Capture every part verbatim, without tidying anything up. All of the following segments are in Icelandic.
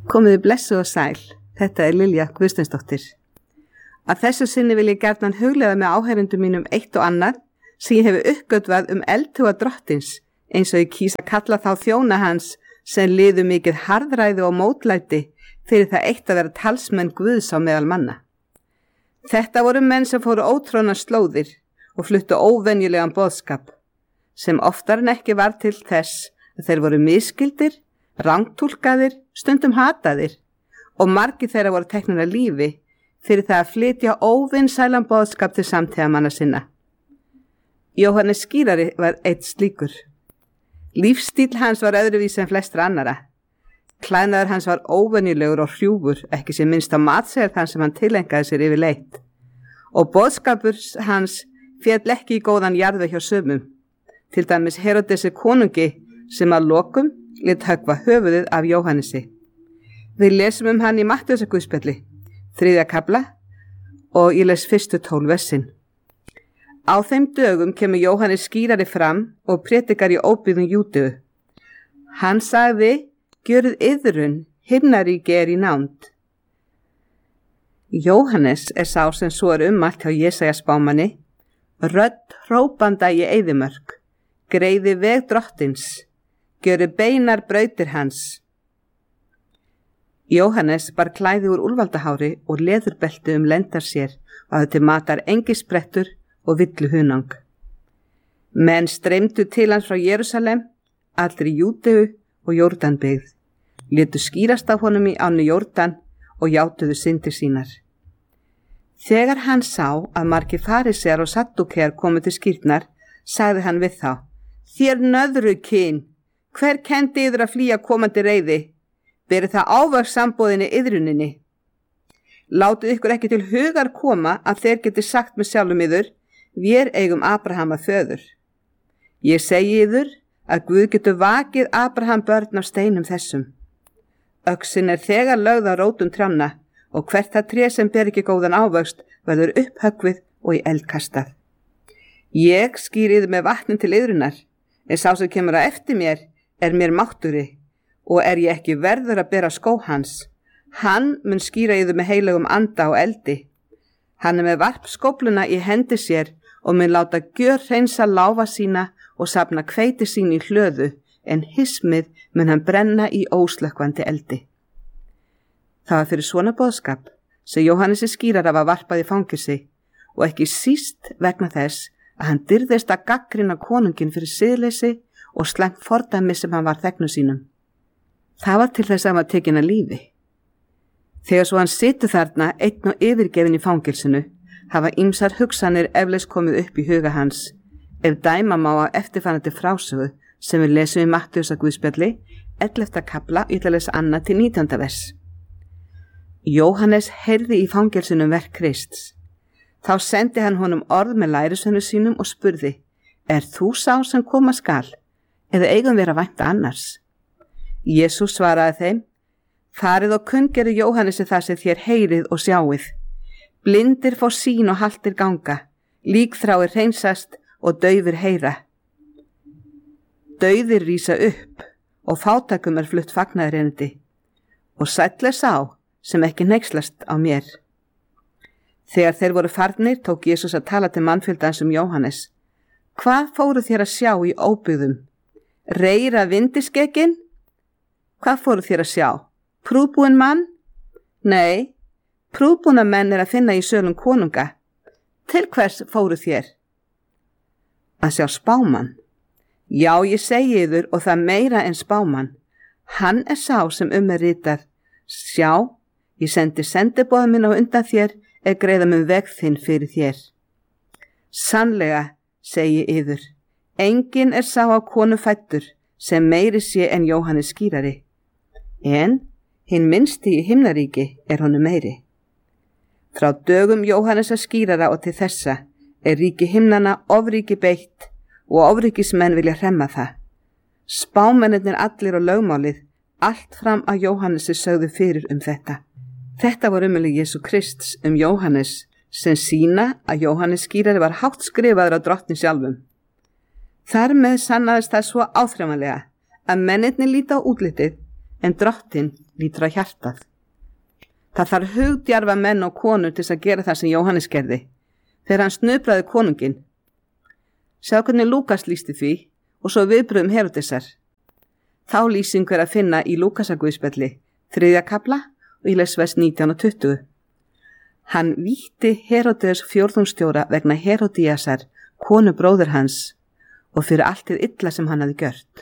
Komiði blessuð og sæl, þetta er Lilja Guðsteinsdóttir. Að þessu sinni vil ég gjarnan hugleiða með áheyrendum mínum eitt og annað sem ég hefi uppgötvað um eldhuga drottins, eins og ég kýs að kalla þá þjóna hans sem liðu mikið harðræði og mótlæti fyrir það eitt að vera talsmenn Guðs á meðal manna. Þetta voru menn sem fóru ótrónar slóðir og fluttu óvenjulegan boðskap, sem oftar en ekki var til þess að þeir voru misskildir, rangtúlkaðir, stundum hataðir og margir þeirra voru teknir af lífi fyrir það að flytja óvinsælan boðskap til samtíðamanna sinna. Jóhannes skírari var eitt slíkur. Lífstíl hans var öðruvísi en flestra annara. Klæðnaður hans var óvenjulegur og hrjúfur, ekki sem minnst á matseðil þann sem hann tilengaði sér yfir leitt. Og boðskapur hans féll ekki í góðan jarðveg hjá sumum, til dæmis Herodesi konungi sem að lokum lét höggva höfuðið af Jóhannesi. Við lesum um hann í Mattheusarguðspjalli, þriðja kafla, og ég les fyrstu tólf versin. Á þeim dögum kemur Jóhannes skírari fram og prédikar í óbyggðum Júdeu. Hann sagði, gjörið iðrun, himnaríki er í nánd. Jóhannes er sá sem svo er ummælt hjá Jesaja spámanni, rödd hrópanda í eyðimörk, greiði veg drottins, gjörið beinar brautir hans. Jóhannes bar klæði úr úlfaldahári og leðurbelti um lendar sér og hafði til matar engisbrettur og villu hunang. Menn streymdu til hans frá Jerúsalem, allir í Júdeu og Jórdanbyggð, létu skýrast af honum í ánni Jórdan og játuðu syndir sínar. Þegar hann sá að margir farisear og saddúkear komu til skírnar, sagði hann við þá, þér nöðru kyn, hver kendi yður að flýja komandi reiði? Verið það ávöks sambóðinni yðruninni. Látið ykkur ekki til hugar koma að þeir geti sagt með sjálfum yður, vér eigum Abraham að föður. Ég segi yður að Guð getur vakið Abraham börn af steinum þessum. Öxin er þegar lögð á rótum trjánna og hvert það tré sem ber ekki góðan ávöxt verður upphöggvið og í eld kastað. Ég skýrið með vatnin til yðrunar, en sá sem kemur að eftir mér er mér mátturi og er ég ekki verður að bera skó hans. Hann mun skýra yður með heilagum anda og eldi. Hann er með varpskófluna í hendi sér og mun láta gjör hreinsa láfa sína og safna hveiti sín í hlöðu, en hismið mun hann brenna í óslökkvandi eldi. Það var fyrir svona boðskap sem Jóhannesi skírara var varpað í fangilsi og ekki síst vegna þess að hann dyrðist að gaggrina konungin fyrir siðleysi og slæmt fordæmi sem hann var þegnu sínum. Það var til þess að hann var tekinn af lífi. Þegar svo hann situr þarna einn og yfirgefin í fangilsinu, hafa ýmsar hugsanir eflaust komið upp í huga hans, ef dæma má að eftirfarandi frásögu sem við lesum í Mattheusarguðspjalli, ellefta kafla, ég ætla að lesa annað til nítjánda vers. Jóhannes heyrði í fangilsinu verk Krists. Þá sendi hann honum orð með lærisveinum sínum og spurði, er þú sá sem koma skal, eða eigum við að vænta annars? Jesús svaraði þeim, farið og kunngerið Jóhannesi það sem þér heyrið og sjáið. Blindir fá sýn og haltir ganga, líkþráir hreinsast og daufir heyra. Dauðir rísa upp og fátækum er flutt fagnaðarerindi og sæll er sá sem ekki hneykslast á mér. Þegar þeir voru farnir tók Jesús að tala til mannfjöldans um Jóhannes. Hvað fóru þér að sjá í óbyggðum? Reyra vindiskekin? Hvað fóru þér að sjá? Prúðbúinn mann? Nei, prúðbúna menn er að finna í sölum konunga. Til hvers fóru þér? Að sjá spámann. Já, ég segi yður og það meira en spámann. Hann er sá sem um er ritað. Sjá, ég sendi sendiboða minn á undan þér er greiða mun veg þinn fyrir þér. Sannlega, segi yður, enginn er sá á konu fæddur sem meiri sé en Jóhannes skírari. En hinn minnsti í himnaríki er honum meiri. Frá dögum Jóhannesa skírara og til þessa er ríki himnana ofríki beitt og ofríkismenn vilja hremma það. Spámennirnir allir og lögmálið, allt fram að Jóhannesi sögðu fyrir um þetta. Þetta var ummæli Jesú Krists um Jóhannes sem sína að Jóhannes skírari var hátt skrifaður á drottni sjálfum. Þar með sannaðist það svo áþreifanlega að mennirnir líta á útlitið en drottin lítur á hjartað. Það þarf hugdjarfa menn og konur til að gera það sem Jóhannes gerði, þegar hann snupraði konunginn. Sjá hvernig Lúkas lýsti því og svo viðbröðum Heródesar. Þá lýsing er að finna í Lúkasaguðspjalli, þriðja kafla og í lesvers nítján og tuttugu. Hann vítti Heródes fjórðungsstjóra vegna Herodíasar, konu bróður hans, og fyrir allt hið illa sem hann hafði gjört.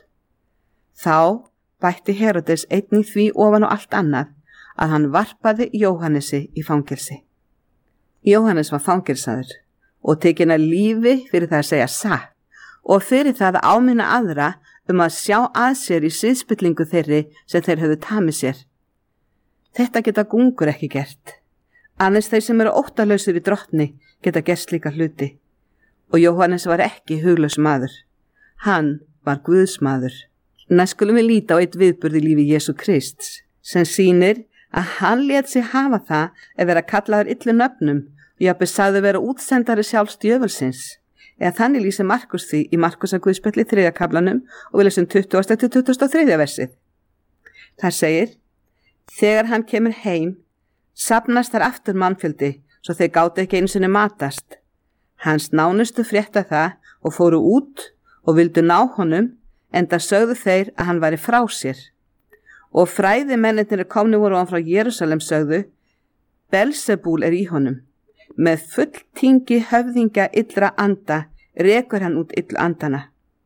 Þá bætti Heródes einnig því ofan á allt annað að hann varpaði Jóhannesi í fangelsi. Jóhannes var fangelsaður og tekinn að lífi fyrir það að segja satt og fyrir það að áminna aðra um að sjá að sér í siðspillingu þeirri sem þeir höfðu tamið sér. Þetta geta gungur ekki gert. Annars þeir sem eru óttalausir í drottni geta gert slíka hluti. Og Jóhannes var ekki huglaus maður. Hann var Guðs maður. Næst skulum við líta á eitt viðburð í lífi Jesú Krists sem sýnir að hann lét sig hafa það að vera kallaður illu nöfnum og jafnvel sagði vera útsendari sjálfs djöfulsins. Eða þannig lýsir Markus því í Markusaguðspjalli þriðja kaflanum og við lesum tuttugasta til tuttugasta og þriðja versið. Það segir: Þegar hann kemur heim, safnast þar aftur mannfjöldi, svo þeir gátu ekki einu sinni matast. Hans nánustu frétta það og fóru út og vildu ná honum, enda sögðu þeir að hann væri frá sér. Og fræði mennirnir komni voru hann frá Jerúsalem sögðu: Belzebúl er í honum. Með fulltingi höfðingja illra anda rekur hann út illu andana.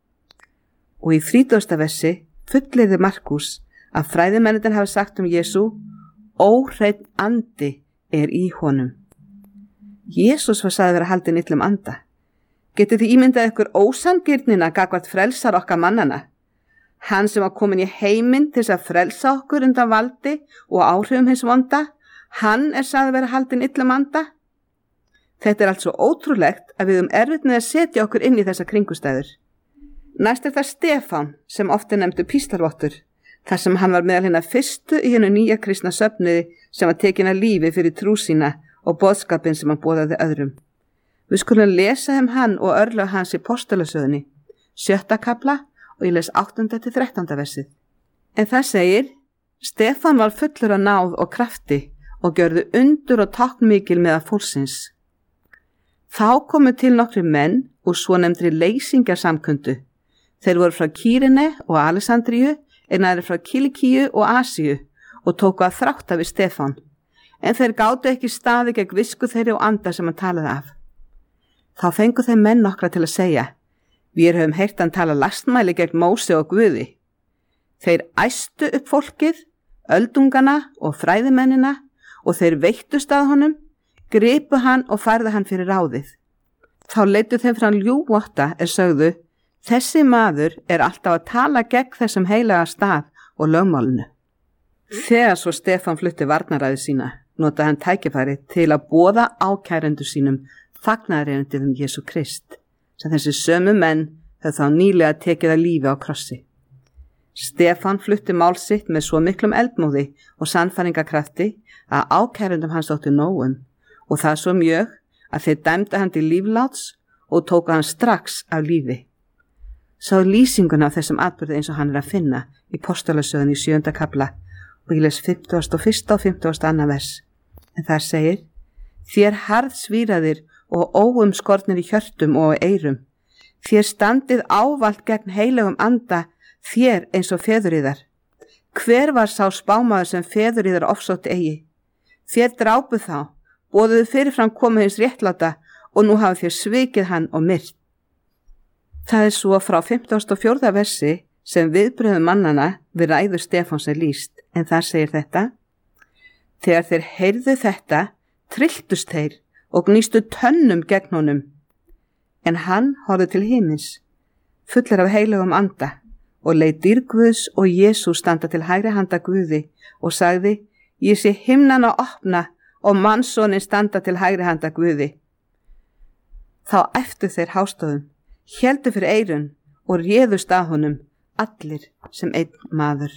Og í þrítugasta versi fullyrði Markus að fræðimennirnir hafi sagt um Jesú: Óhreinn andi er í honum. Jesús var sagði vera haldinn illum anda. Getið þið ímyndað ykkur ósangirnina gagnvart frelsar okkar mannana? Hann sem var komin í heiminn til þess að frelsa okkur undan valdi og áhrifum hins vonda, hann er sagði vera haldinn illum anda. Þetta er allt svo ótrúlegt að við um erfitt með að setja okkur inn í þessa kringustæður. Næst er það Stefán sem oft er nefndur píslarvottur, þar sem hann var meðal hinna fyrstu í hennu nýja kristna söfnuði sem var tekin að lífi fyrir trú sína og boðskapin sem hann boðaði öðrum. Við skulum lesa um hann og örlög hans í postulasögunni, sjötta kafla og ég les áttunda til þrettánda versið. En það segir: Stefán var fullur af náð og krafti og gjörðu undur og táknmikil meðal fólksins. Þá komu til nokkri menn úr svonefndri leysingjarsamkundu. Þeir voru frá Kýrene og Alexandríu, en aðrir frá Kilikíu og Asíu og tóku að þrátta við Stefán. En þeir gátu ekki staði gegn visku þeirri og anda sem hann talaði af. Þá fengu þeim menn nokkra til að segja: Við höfum heyrt hann tala lastmæli gegn Móse og Guði. Þeir æstu upp fólkið, öldungana og fræðimennina og þeir veittust að honum, gripu hann og færðu hann fyrir ráðið. Þá leiddu þeim fram ljúvotta er sögðu: Þessi maður er alltaf að tala gegn þessum heilaga stað og lögmálinu. Þegar svo Stefán flutti varnaræði sína, notaði hann tækifæri til að boða ákærendur sínum fagnaðarerindið um Jesú Krist, sem þessi sömu menn höfðu þá nýlega tekið að lífi á krossi. Stefán flutti mál sitt með svo miklum eldmóði og sannfæringakrafti að ákærendum hans þótti nógum, og það svo mjög að þeir dæmdu hann til lífláts og tóku hann strax af lífi. Sá lýsinguna af þessum atburði eins og hann er að finna í postulasögunni í sjöunda kafla og ég les fimmtugasta og fyrsta og fimmtugasta annað vers. En það segir: Þér harðsvíraðir og óumskornir í hjörtum og á eyrum, þér standið ávalt gegn heilögum anda, þér eins og feðuríðar. Hver var sá spámaður sem feðuríðar ofsótti eigi? Þér drápuð þá, boðuðu fyrirfram komu hins réttláta og nú hafa þér svikið hann og myrt. Það er svo frá fimmtugasta og fjórða versi sem viðbrögðum mannana við ræðu Stefáns er lýst, en þar segir þetta: Þegar þeir heyrðu þetta, trylltust þeir og gnýstu tönnum gegn honum. En hann horfði til himins, fullur af heilögum anda, og leit dýrguðs og Jesú standa til hægri handa Guði og sagði: Ég sé himnana opna og mannssonin standa til hægri handa Guði. Þá æptu þeir hástöðum, héldu fyrir eyrun og réðust að honum, allir sem einn maður.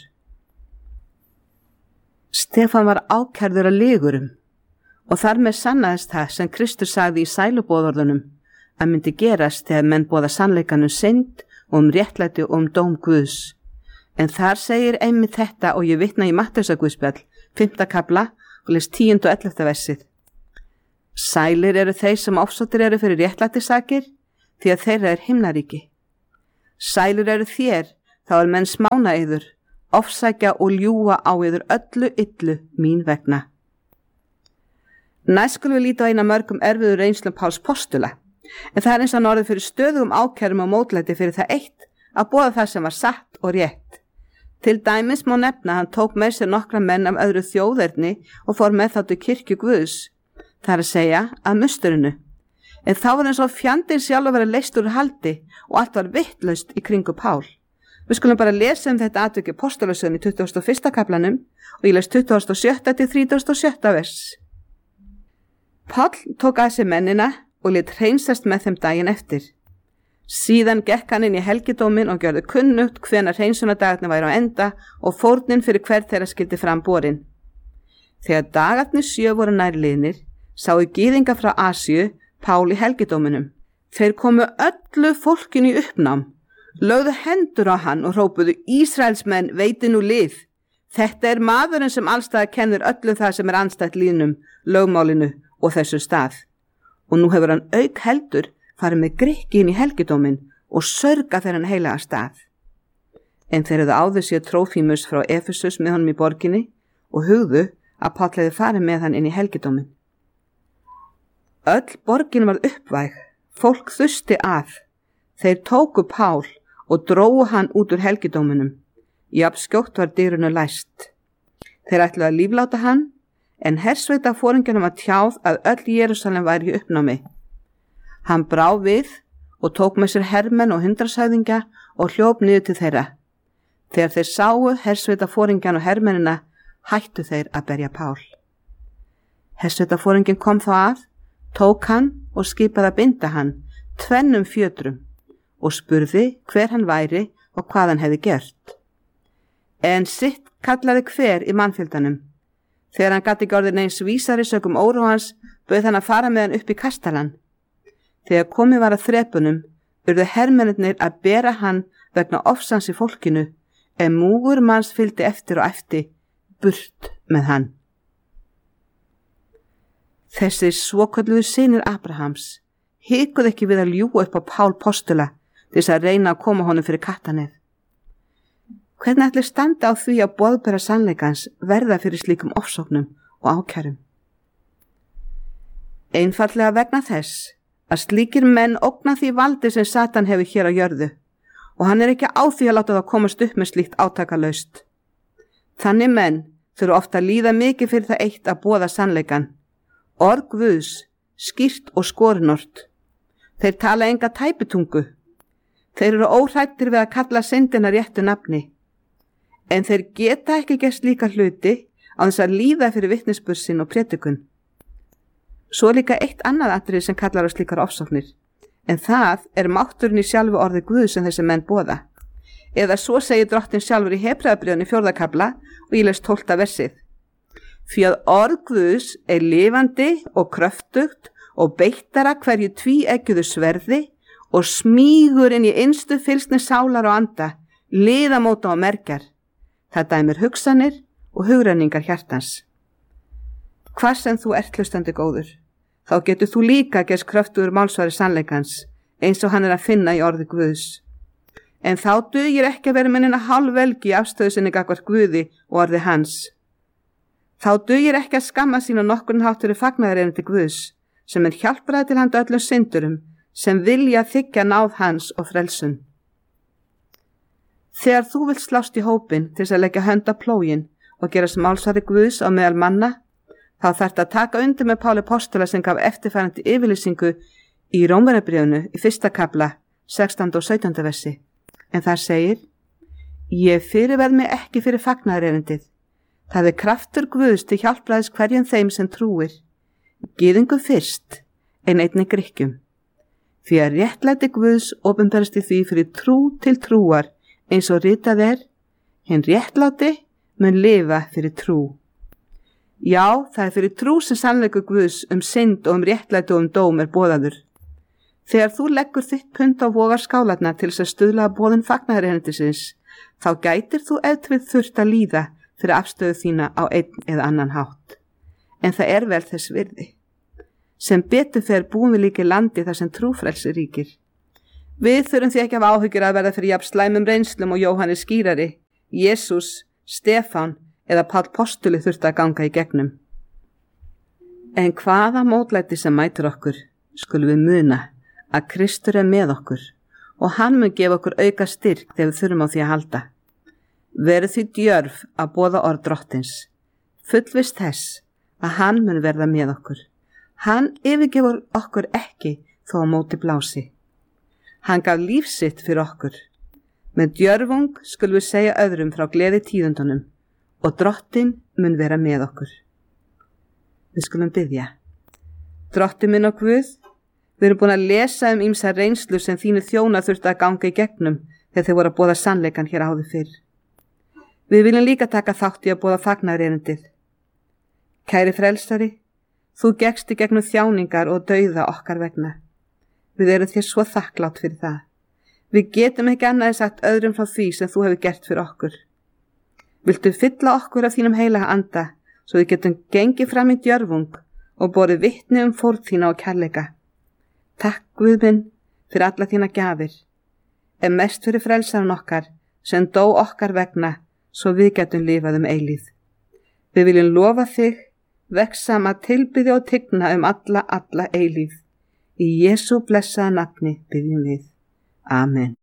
Stefán var ákærður að lygurum og þar með sannaðist það sem Kristur sagði í sæluboðorðunum að myndi gerast þegar menn boða sannleikanum synd og um réttlæti og um dóm Guðs. En þar segir einmitt þetta og ég vitna í Matteusarguðspjall, fimmta kafla og les tíunda og ellefta versið. Sælir eru þeir sem ofsóttir eru fyrir réttlætisakir, því að þeirra er himnaríki. Sælir eru þér, þá er menn smána yður, ofsækja og ljúga á yður öllu illu mín vegna. Næst skulum við líta á eina mörgum erfiður reynslum Páls postula, en það er eins og hann orðið fyrir stöðugum ákærum og mótlæti fyrir það eitt að boða það sem var satt og rétt. Til dæmis má nefna hann tók með sér nokkra menn af öðru þjóðerni og fór með þá til kirkju Guðs, það er að segja að musturinu. En þá var eins og fjandinn sjálf að vera leyst úr haldi og allt var vittlaust í kringu Pál. Við skulum bara lesa um þetta atvik í Postulasögunum í tuttugasta og fyrsta kaflanum og ég les tuttugasta og sjötta til þrítugasta og sjötta vers. Páll tók að sér mennina og lét hreinsast með þeim daginn eftir. Síðan gekk hann inn í helgidómin og gjörði kunnugt hvenær hreinsunardagarnir væri á enda og fórnin fyrir hver þeirra skyldi fram borin. Þegar dagarnir sjö voru nærliðnir, sáu gyðinga frá Asíu Pál í helgidóminum. Þeir komu öllu fólkinu í uppnám, lögðu hendur á hann og hrópuðu: Ísraelsmenn, veiti nú lið. Þetta er maðurinn sem allstaðar kennir öllum það sem er andstætt lýðnum, lögmálinu og þessu stað. Og nú hefur hann auk heldur farið með Grikki inn í helgidómin og sörga þeirra hann heilaga stað. En þeir hefðu áður séð Trófímus frá Efesus með honum í borginni og hugðu að Páll hefði farið með hann inn í helgidómin. Öll borgin var uppvæg, fólk þusti að. Þeir tóku Pál og drógu hann út úr helgidóminum. Jafn skjótt var dyrunu læst. Þeir ætluðu að lífláta hann, en hersveita foringjanum var tjáð að öll Jerúsalem væri í uppnámi. Hann brá við og tók með sér hermenn og hundrashöfðingja og hljóp niður til þeirra. Þegar þeir sáu hersveita foringjan og hermennina, hættu þeir að berja Pál. Hersveita foringin kom þá að, tók hann og skipaði að binda hann tvennum fjötrum og spurði hver hann væri og hvað hann hefði gert. En sitt kallaði hver í mannfjöldanum. Þegar hann gat ekki orðið neins vísari sökum óróans, bauð hann að fara með hann upp í kastalan. Þegar komið var að þrepunum, urðu hermennirnir að bera hann vegna ofsans í fólkinu, en múgur manns fylgdi eftir og eftir, burt með hann. Þessir svokölluðu synir Abrahams hikuðu ekki við að ljúga upp á Pál postula til þess að reyna að koma honum fyrir kattanef. Hvernig ætli standa á því að boðbera sannleikans verða fyrir slíkum ofsóknum og ákærum? Einfaldlega vegna þess að slíkir menn ógna því valdi sem Satan hefur hér á jörðu og hann er ekki á því að láta það komast upp með slíkt átakalaust. Þannig menn þurfa ofta að líða mikið fyrir það eitt að boða sannleikan. Orð Guðs, skýrt og skorinort. Þeir tala enga tæpitungu. Þeir eru óhrættir við að kalla syndina réttu nafni. En þeir geta ekki gert líka hluti á þess að líða fyrir vitnisburð og prédikun. Svo er líka eitt annað atriði sem kallar á slíkar ofsóknir, en það er mátturinn í sjálfu orði Guðs sem þessi menn boða. Eða svo segir drottinn sjálfur í Hebreabréfinu fjórða kafla og ég les tólfta versið. Því að orð Guðs er lifandi og kröftugt og beittara hverju tvíeggjuðu sverði og smýgur inn í innstu fylsni sálar og anda, liðamóta og merkjar. Það dæmir hugsanir og hugrenningar hjartans. Hvað sem þú ert hlustandi góður, þá getur þú líka gerst kröftugur málsvari sannleikans, eins og hann er að finna í orði Guðs. En þá dugir ekki að vera minnina hálfvelgi í afstöðu sinni gagnvart Guði og orði hans. Þá dugir ekki að skamma sín á nokkurn hátt fyrir fagnaðarerindi Guðs, sem er hjálpræði til handa öllum syndurum, sem vilja þiggja náð hans og frelsun. Þegar þú vilt slást í hópin til þess að leggja hönd á plógin og gerast málsvari Guðs á meðal manna, þá þarftu að taka undir með Páli postula sem gaf eftirfarandi yfirlýsingu í Rómverjabréfinu í fyrsta kafla, sextánda og sautjánda versi. En þar segir: Ég fyrirverð mig ekki fyrir fagnaðarerindið. Það er kraftur Guðs til hjálpræðis hverjum þeim sem trúir, gyðingum fyrst, en einnig Grikkjum. Því að réttlæti Guðs opinberast í því fyrir trú til trúar, eins og ritað er: hinn réttláti mun lifa fyrir trú. Já, það er fyrir trú sem sannleikur Guðs um synd og um réttlæti og um dóm er boðaður. Þegar þú leggur þitt pund á vogar skálarna til þess að stuðla að boðun fagnaðarerindisins, þá gætir þú ef til þurft að líða fyrir afstöðu þína á einn eða annan hátt. En það er vel þess virði. Sem betur fer búum við líka í landi þar sem trúfrelsi ríkir. Við þurfum því ekki að hafa áhyggjur að verða fyrir jafn slæmum reynslum og Jóhannes skírari, Jesús, Stefán eða Páll postuli þurfti að ganga í gegnum. En hvaða mótlæti sem mætur okkur, skulum við muna að Kristur er með okkur og hann mun gefa okkur auka styrk þegar við þurfum á því að halda. Verið því djörf að boða orð drottins, fullvist þess að hann mun verða með okkur. Hann yfirgefur okkur ekki þó á móti blási. Hann gaf líf sitt fyrir okkur. Með djörfung skulum við segja öðrum frá gleði tíðundunum og drottin mun vera með okkur. Við skulum biðja. Drottin minn og Guð, við erum búin að lesa um ýmsa reynslu sem þínu þjónar þurfti að ganga í gegnum þegar þeir voru að boða sannleikan hér áður fyrr. Við viljum líka taka þátt í að boða fagnaðarerindið. Kæri frelsari, þú gekkst í gegnum þjáningar og dauða okkar vegna. Við erum þér svo þakklátt fyrir það. Við getum ekki annað sagt öðrum frá því sem þú hefur gert fyrir okkur. Viltu fylla okkur af þínum heilaga anda svo við getum gengið fram í djörfung og borið vitni um fórn þína og kærleika. Takk Guð minn fyrir alla þína gjafir, en mest fyrir frelsaran okkar sem dó okkar vegna svo við getum lifað um eilíð. Við viljum lofa þig, vegsama tilbyði og tigna um alla, alla eilíð. Í Jesú blessaða nafni biðjum við. Amen.